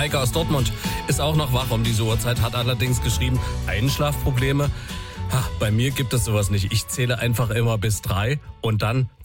Heike aus Dortmund ist auch noch wach um diese Uhrzeit, hat allerdings geschrieben, Einschlafprobleme. Bei mir gibt es sowas nicht. Ich zähle einfach immer bis 3 und dann